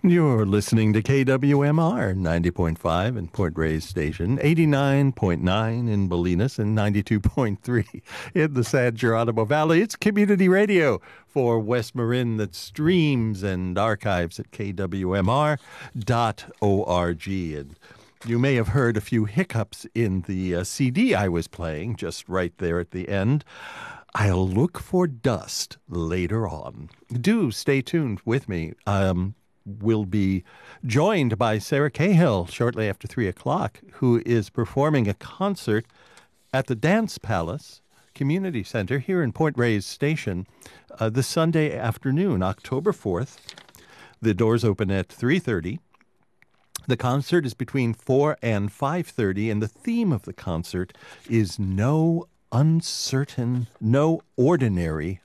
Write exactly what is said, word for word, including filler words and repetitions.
You're listening to K W M R ninety point five in Port Reyes Station, eighty-nine point nine in Bolinas, and ninety-two point three in the San Geronimo Valley. It's community radio for West Marin that streams and archives at K W M R dot org. And you may have heard a few hiccups in the uh, C D I was playing just right there at the end. I'll look for dust later on. Do stay tuned with me. Um... will be joined by Sarah Cahill shortly after three o'clock, who is performing a concert at the Dance Palace Community Center here in Port Reyes Station uh, this Sunday afternoon, October fourth. The doors open at three thirty. The concert is between four and five thirty, and the theme of the concert is No Uncertain, No Ordinary